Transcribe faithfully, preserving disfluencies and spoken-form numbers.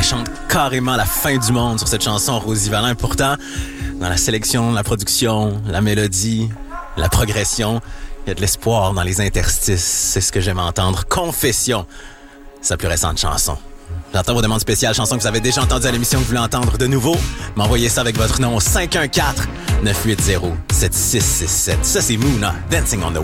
chante carrément la fin du monde sur cette chanson, Rosie Vallin. Pourtant, dans la sélection, la production, la mélodie, la progression, il y a de l'espoir dans les interstices. C'est ce que j'aime entendre. Confession, sa plus récente chanson. J'entends vos demandes spéciales, chansons que vous avez déjà entendues à l'émission que vous voulez entendre de nouveau. M'envoyez ça avec votre nom au cinq un quatre, neuf huit zéro, sept six six sept. Ça, c'est Moona, Dancing on the